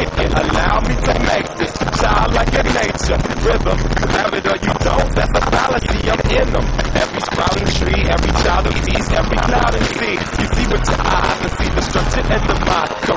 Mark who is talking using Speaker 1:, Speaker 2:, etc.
Speaker 1: take it. Allow me to make this childlike in nature. Rhythm, you have it or you don't. That's a fallacy, I'm in them. Every sprouting tree, every child of peace, every cloud and sea. You see with your eyes and see destruction in the mind.